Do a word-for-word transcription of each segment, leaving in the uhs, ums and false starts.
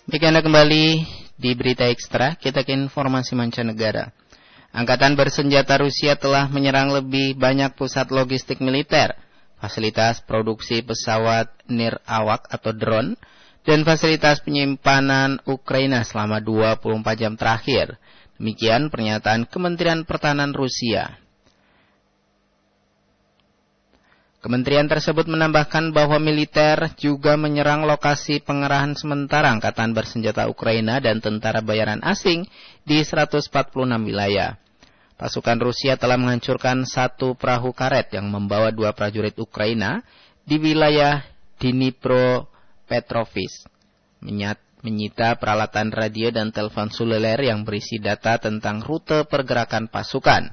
Baik, Anda kembali di Berita Ekstra. Kita ke informasi mancanegara. Angkatan bersenjata Rusia telah menyerang lebih banyak pusat logistik militer, fasilitas produksi pesawat nirawak atau drone, dan fasilitas penyimpanan Ukraina selama dua puluh empat jam terakhir. Demikian pernyataan Kementerian Pertahanan Rusia. Kementerian tersebut menambahkan bahwa militer juga menyerang lokasi pengerahan sementara Angkatan Bersenjata Ukraina dan tentara bayaran asing di seratus empat puluh enam wilayah. Pasukan Rusia telah menghancurkan satu perahu karet yang membawa dua prajurit Ukraina di wilayah Dnipropetrovsk, menyita peralatan radio dan telepon seluler yang berisi data tentang rute pergerakan pasukan.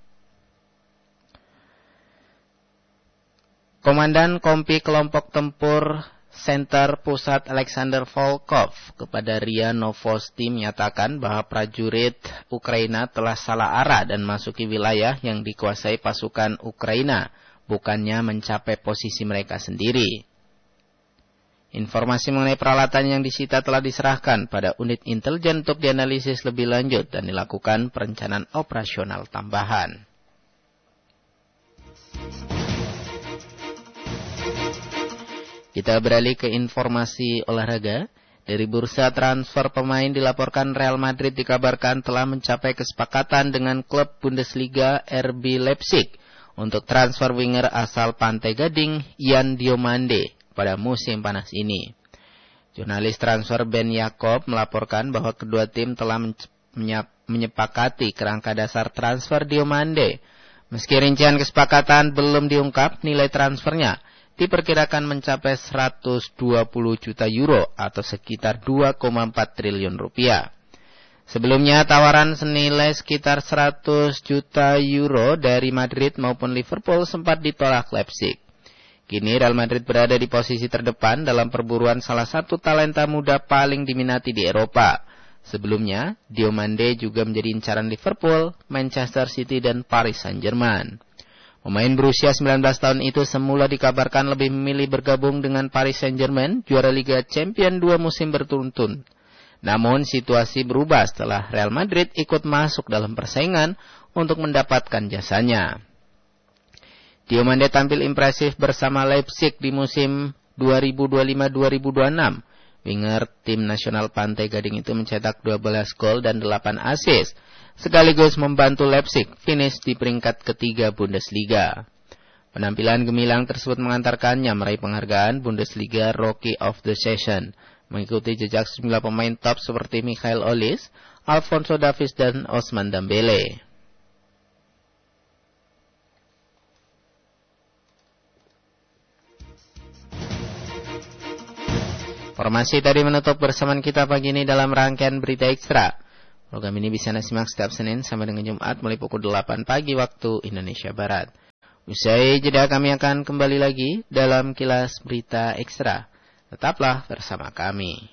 Komandan Kompi Kelompok Tempur Center Pusat Alexander Volkov kepada R I A Novosti menyatakan bahwa prajurit Ukraina telah salah arah dan masuki wilayah yang dikuasai pasukan Ukraina, bukannya mencapai posisi mereka sendiri. Informasi mengenai peralatan yang disita telah diserahkan pada unit intelijen untuk dianalisis lebih lanjut dan dilakukan perencanaan operasional tambahan. Kita beralih ke informasi olahraga. Dari bursa transfer pemain dilaporkan Real Madrid dikabarkan telah mencapai kesepakatan dengan klub Bundesliga R B Leipzig untuk transfer winger asal Pantai Gading Yan Diomande pada musim panas ini. Jurnalis transfer Ben Jacob melaporkan bahwa kedua tim telah menyepakati kerangka dasar transfer Diomande. Meski rincian kesepakatan belum diungkap, nilai transfernya diperkirakan mencapai seratus dua puluh juta euro atau sekitar dua koma empat triliun rupiah. Sebelumnya tawaran senilai sekitar seratus juta euro dari Madrid maupun Liverpool sempat ditolak Leipzig. Kini Real Madrid berada di posisi terdepan dalam perburuan salah satu talenta muda paling diminati di Eropa. Sebelumnya, Diomande juga menjadi incaran Liverpool, Manchester City dan Paris Saint-Germain. Pemain berusia sembilan belas tahun itu semula dikabarkan lebih memilih bergabung dengan Paris Saint-Germain, juara Liga Champions dua musim beruntun. Namun situasi berubah setelah Real Madrid ikut masuk dalam persaingan untuk mendapatkan jasanya. Diomande tampil impresif bersama Leipzig di musim dua ribu dua puluh lima dua ribu dua puluh enam. Winger tim nasional Pantai Gading itu mencetak dua belas gol dan delapan assist, sekaligus membantu Leipzig finish di peringkat ketiga Bundesliga. Penampilan gemilang tersebut mengantarkannya meraih penghargaan Bundesliga Rookie of the Season, mengikuti jejak sejumlah pemain top seperti Michael Olise, Alphonso Davies dan Ousmane Dembélé. Informasi tadi menutup bersamaan kita pagi ini dalam rangkaian Berita Ekstra. Program ini bisa Anda simak setiap Senin sampai dengan Jumat mulai pukul delapan pagi waktu Indonesia Barat. Usai jeda kami akan kembali lagi dalam kilas Berita Ekstra. Tetaplah bersama kami.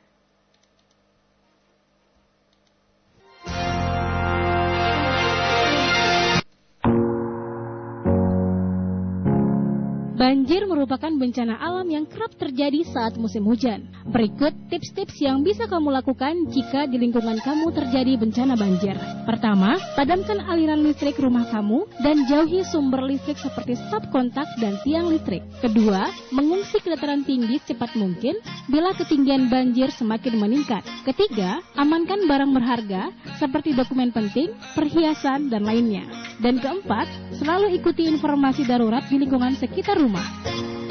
Banjir merupakan bencana alam yang kerap terjadi saat musim hujan. Berikut tips-tips yang bisa kamu lakukan jika di lingkungan kamu terjadi bencana banjir. Pertama, padamkan aliran listrik rumah kamu dan jauhi sumber listrik seperti stop kontak dan tiang listrik. Kedua, mengungsi ke dataran tinggi secepat mungkin bila ketinggian banjir semakin meningkat. Ketiga, amankan barang berharga seperti dokumen penting, perhiasan, dan lainnya. Dan keempat, selalu ikuti informasi darurat di lingkungan sekitar rumah.